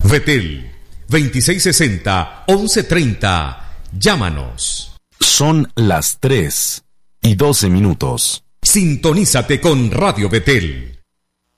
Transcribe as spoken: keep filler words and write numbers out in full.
Betel, veintiséis sesenta, once treinta. Llámanos. Son las tres y doce minutos. Sintonízate con Radio Betel.